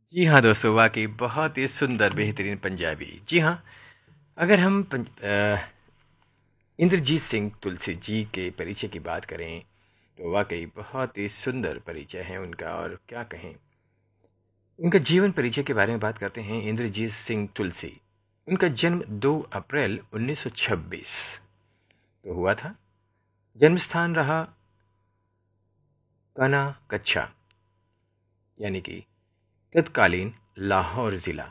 जी हाँ दोस्तों, वाक़ई बहुत ही सुंदर बेहतरीन पंजाबी। जी हाँ, अगर हम इंद्रजीत सिंह तुलसी जी के परिचय की बात करें, तो वाक़ई बहुत ही सुंदर परिचय है उनका और क्या कहें। उनका जीवन परिचय के बारे में बात करते हैं। इंद्रजीत सिंह तुलसी, उनका जन्म 2 अप्रैल 1926 को हुआ था। जन्म स्थान रहा काना कच्छा, यानी कि तत्कालीन लाहौर ज़िला।